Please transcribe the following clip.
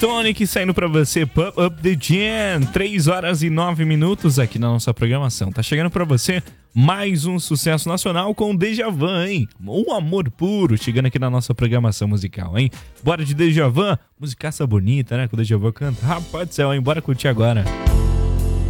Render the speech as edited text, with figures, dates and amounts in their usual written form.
Tonic saindo pra você, Pump Up the Jam, 3 horas e 9 minutos aqui na nossa programação. Tá chegando pra você mais um sucesso nacional com Djavan, hein? Um amor puro, chegando aqui na nossa programação musical, hein? Bora de Djavan, musicaça bonita, né? Que o Djavan canta. Rapaz do céu, hein? Bora curtir agora.